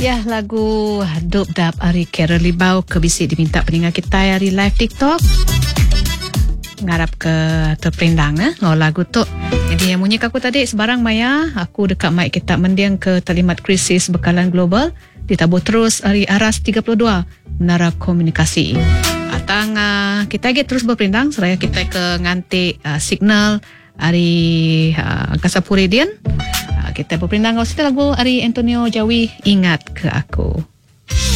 Ya, lagu Dub Dap Ari Carol Libau ke bisik diminta pendengar kita hari live TikTok. Ngarap ke terperindang lagu tu. Jadi yang bunyi aku tadi sebarang Maya, aku dekat mic kita mendiang ke talimat krisis bekalan global, ditabuh terus hari Aras 32 Menara Komunikasi. Atang kita lagi terus berperindang seraya kita ke nganti signal hari Kasapuridian. Kita berperindang kalau lagu hari Antonio Jawi Ingat ke Aku.